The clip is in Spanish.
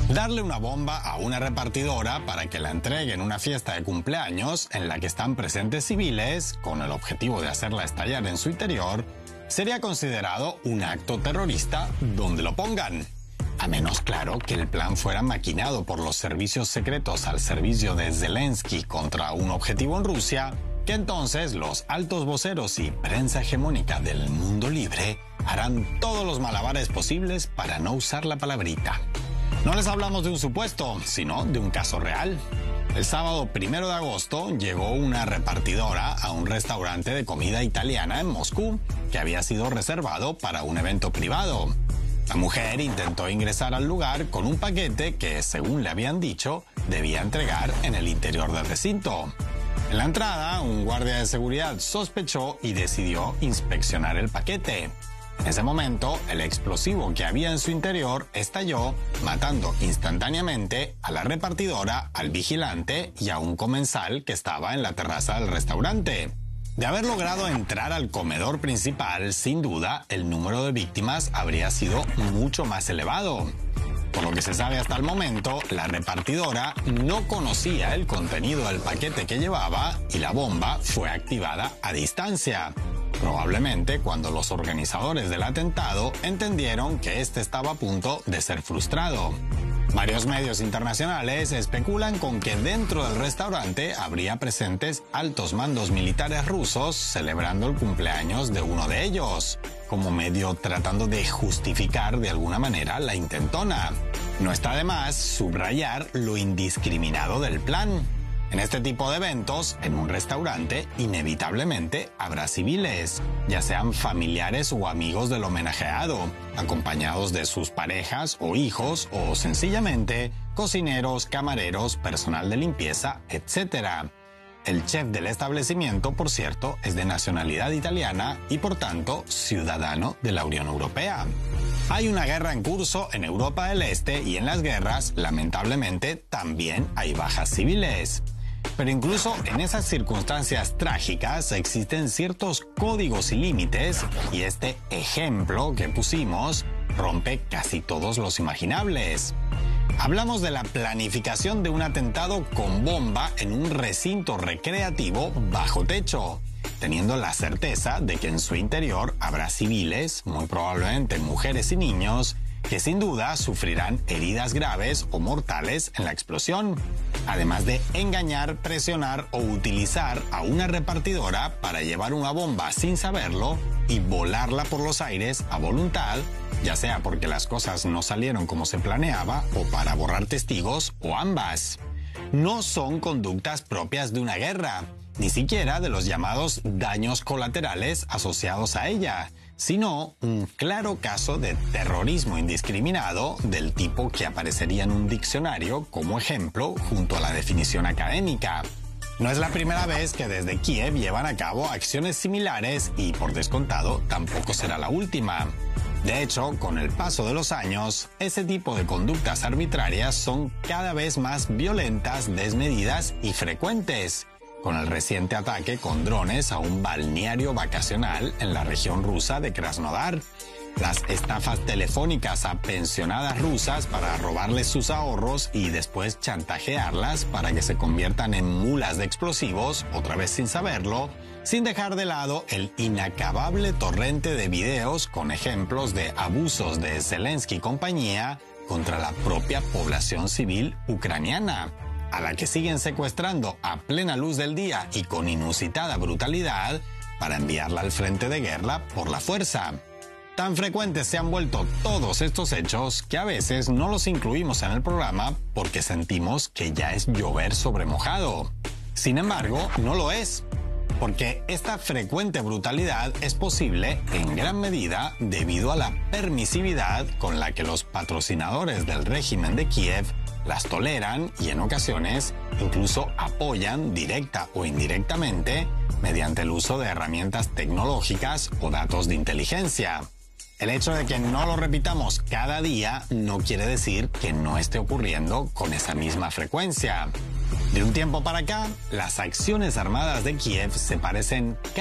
Darle una bomba a una repartidora para que la entregue en una fiesta de cumpleaños en la que están presentes civiles, con el objetivo de hacerla estallar en su interior, sería considerado un acto terrorista donde lo pongan. A menos, claro, que el plan fuera maquinado por los servicios secretos al servicio de Zelensky contra un objetivo en Rusia, que entonces los altos voceros y prensa hegemónica del mundo libre harán todos los malabares posibles para no usar la palabrita. No les hablamos de un supuesto, sino de un caso real. El sábado 1 de agosto llegó una repartidora a un restaurante de comida italiana en Moscú que había sido reservado para un evento privado. La mujer intentó ingresar al lugar con un paquete que, según le habían dicho, debía entregar en el interior del recinto. En la entrada, un guardia de seguridad sospechó y decidió inspeccionar el paquete. En ese momento, el explosivo que había en su interior estalló, matando instantáneamente a la repartidora, al vigilante y a un comensal que estaba en la terraza del restaurante. De haber logrado entrar al comedor principal, sin duda, el número de víctimas habría sido mucho más elevado. Por lo que se sabe hasta el momento, la repartidora no conocía el contenido del paquete que llevaba y la bomba fue activada a distancia. Probablemente cuando los organizadores del atentado entendieron que este estaba a punto de ser frustrado. Varios medios internacionales especulan con que dentro del restaurante habría presentes altos mandos militares rusos celebrando el cumpleaños de uno de ellos, como medio tratando de justificar de alguna manera la intentona. No está de más subrayar lo indiscriminado del plan. En este tipo de eventos, en un restaurante, inevitablemente habrá civiles, ya sean familiares o amigos del homenajeado, acompañados de sus parejas o hijos, o sencillamente cocineros, camareros, personal de limpieza, etc. El chef del establecimiento, por cierto, es de nacionalidad italiana y por tanto ciudadano de la Unión Europea. Hay una guerra en curso en Europa del Este y en las guerras, lamentablemente, también hay bajas civiles. Pero incluso en esas circunstancias trágicas existen ciertos códigos y límites y este ejemplo que pusimos rompe casi todos los imaginables. Hablamos de la planificación de un atentado con bomba en un recinto recreativo bajo techo, teniendo la certeza de que en su interior habrá civiles, muy probablemente mujeres y niños, que sin duda sufrirán heridas graves o mortales en la explosión, además de engañar, presionar o utilizar a una repartidora para llevar una bomba sin saberlo y volarla por los aires a voluntad, ya sea porque las cosas no salieron como se planeaba o para borrar testigos o ambas. No son conductas propias de una guerra, ni siquiera de los llamados daños colaterales asociados a ella, sino un claro caso de terrorismo indiscriminado del tipo que aparecería en un diccionario como ejemplo junto a la definición académica. No es la primera vez que desde Kiev llevan a cabo acciones similares y, por descontado, tampoco será la última. De hecho, con el paso de los años, ese tipo de conductas arbitrarias son cada vez más violentas, desmedidas y frecuentes, con el reciente ataque con drones a un balneario vacacional en la región rusa de Krasnodar, las estafas telefónicas a pensionadas rusas para robarles sus ahorros y después chantajearlas para que se conviertan en mulas de explosivos, otra vez sin saberlo, sin dejar de lado el inacabable torrente de videos con ejemplos de abusos de Zelensky y compañía contra la propia población civil ucraniana, a la que siguen secuestrando a plena luz del día y con inusitada brutalidad para enviarla al frente de guerra por la fuerza. Tan frecuentes se han vuelto todos estos hechos que a veces no los incluimos en el programa porque sentimos que ya es llover sobre mojado. Sin embargo, no lo es, porque esta frecuente brutalidad es posible en gran medida debido a la permisividad con la que los patrocinadores del régimen de Kiev las toleran y en ocasiones incluso apoyan directa o indirectamente mediante el uso de herramientas tecnológicas o datos de inteligencia. El hecho de que no lo repitamos cada día no quiere decir que no esté ocurriendo con esa misma frecuencia. De un tiempo para acá, las acciones armadas de Kiev se parecen